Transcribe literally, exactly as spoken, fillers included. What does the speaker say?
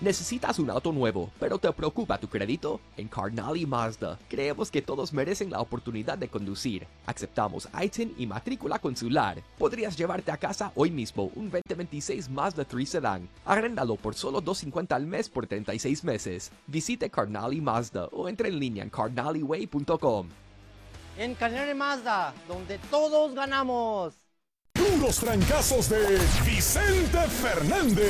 ¿Necesitas un auto nuevo, pero te preocupa tu crédito? En Carnally Mazda, creemos que todos merecen la oportunidad de conducir. Aceptamos I T I N y matrícula consular. Podrías llevarte a casa hoy mismo un veinte veintiséis Mazda tres Sedan. Arréndalo por solo doscientos cincuenta al mes por treinta y seis meses. Visite Carnally Mazda o entre en línea en carnally way punto com. En Carnally Mazda, donde todos ganamos. Puros trancazos de Vicente Fernández.